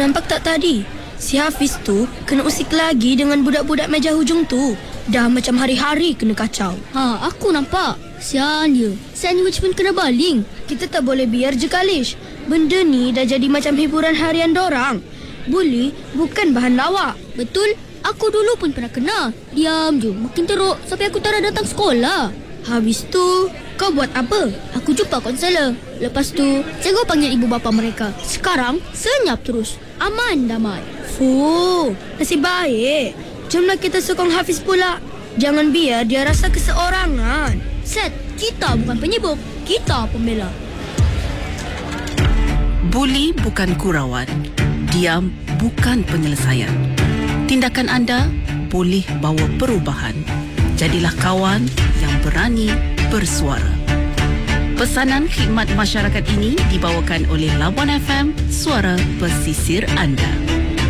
Nampak tak tadi? Si Hafiz tu kena usik lagi dengan budak-budak meja hujung tu. Dah macam hari-hari kena kacau. Aku nampak. Sian dia. Sandwich pun kena baling. Kita tak boleh biar je, Kalish. Benda ni dah jadi macam hiburan harian dorang. Buli bukan bahan lawak. Betul. Aku dulu pun pernah kena. Diam je. Makin teruk sampai aku tak nak datang sekolah. Habis tu, kau buat apa? Aku jumpa konselor. Lepas tu, cikgu panggil ibu bapa mereka. Sekarang, senyap terus. Aman damai. Fuh, nasib baik. Jomlah kita sokong Hafiz pula. Jangan biar dia rasa keseorangan. Set, kita bukan penyibuk. Kita pembela. Buli bukan gurauan. Diam bukan penyelesaian. Tindakan anda boleh bawa perubahan. Jadilah kawan yang berani bersuara. Pesanan khidmat masyarakat ini dibawakan oleh Labuan FM, suara pesisir anda.